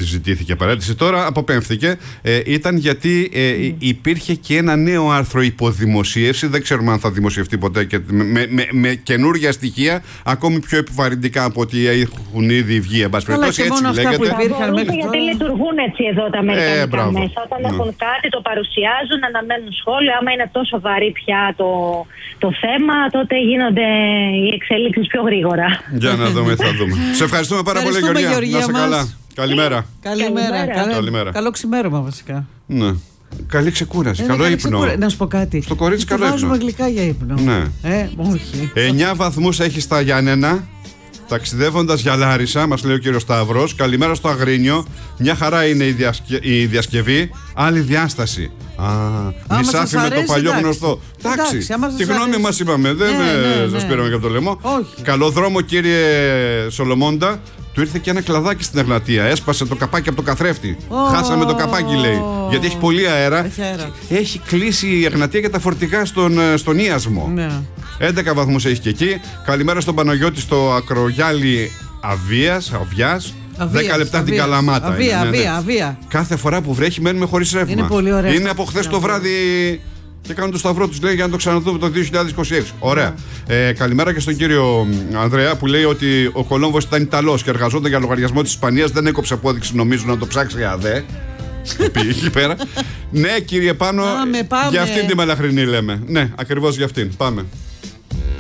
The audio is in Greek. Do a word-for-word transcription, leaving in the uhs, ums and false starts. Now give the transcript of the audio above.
τη ζητήθηκε παρέτηση. Τώρα αποπέμφθηκε. Ε, ήταν γιατί ε, mm. υπήρχε και ένα νέο άρθρο υποδημοσίευση. Δεν ξέρουμε αν θα δημοσιευτεί ποτέ και με, με, με, με καινούργια στοιχεία, ακόμη πιο επιβαρυντικά από ό,τι έχουν ήδη βγει. Εν πάση περιπτώσει, έτσι λέγεται. Που υπήρχαν μέχρι γιατί λειτουργούν έτσι εδώ τα αμερικανικά ε, μέσα. Όταν ναι. έχουν κάτι, το παρουσιάζουν, αναμένουν σχόλια. Άμα είναι τόσο βαρύ πια το, το θέμα, τότε γίνονται οι εξελίξεις πιο γρήγορα. Για να δούμε, θα δούμε. Σε ευχαριστούμε πάρα πολύ, Γεωργία. Γεωργία. Να είσαι καλά. Καλημέρα. Καλημέρα. Καλημέρα. Καλημέρα. Καλό ξημέρωμα, βασικά. Ναι. Καλή ξεκούραση. Ε, καλό ύπνο. Ξεκούρα... Να σου πω κάτι. Στο κορίτσι, καλό ύπνο. Βάζουμε γλυκά για ύπνο. Ναι. Ε, όχι. εννιά βαθμούς έχει στα Γιάννενα. Ταξιδεύοντας για Λάρισα, μας λέει ο κύριος Σταύρος. Καλημέρα στο Αγρίνιο. Μια χαρά είναι η, διασκε... η διασκευή. Άλλη διάσταση. Α, νησάφι με το παλιό εντάξει. γνωστό. Εντάξει, τη γνώμη μας είπαμε. Δεν ναι, ναι, ναι. σας πήραμε και από το λαιμό. Όχι. Καλό δρόμο, κύριε Σολομώντα. Του ήρθε και ένα κλαδάκι στην Εγνατία. Έσπασε το καπάκι από το καθρέφτη. Oh. Χάσαμε το καπάκι, λέει. Γιατί έχει πολύ αέρα. Έχει, αέρα. έχει κλείσει η Εγνατία για τα φορτηγά στον, στον Ίασμο. Ναι. έντεκα βαθμούς έχει και εκεί. Καλημέρα στον Παναγιώτη στο Ακρογιάλι Αβίας. Αβιάς. δέκα λεπτά αβίας, την Καλαμάτα. Αβία, είναι, ναι, ναι. αβία, αβία. Κάθε φορά που βρέχει μένουμε χωρίς ρεύμα. Είναι πολύ ωραία. Είναι από χθες το βράδυ και κάνουν το σταυρό τους, λέει, για να το ξαναδούμε το δύο χιλιάδες είκοσι έξι. Ωραία. Yeah. Ε, καλημέρα και στον κύριο Ανδρέα που λέει ότι ο Κολόμβος ήταν Ιταλός και εργαζόταν για λογαριασμό της Ισπανίας. Δεν έκοψε απόδειξη, νομίζω, να το ψάξει για ΑΔΕ. Πήγε εκεί πέρα. Ναι, κύριε Πάνο, πάμε, πάμε. για αυτήν τη μελαχρινή λέμε. Ναι, ακριβώς για αυτήν. Πάμε.